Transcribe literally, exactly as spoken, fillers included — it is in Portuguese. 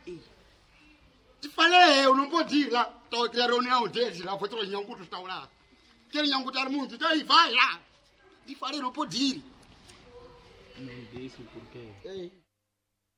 Te falei, eu não pode ir lá. Estou aqui a reunião deles lá, foi todos os nhangutos estão lá. Querem nhangutar muito, então aí vai lá. Te falei, não pode ir. Não disse o porquê. Ei.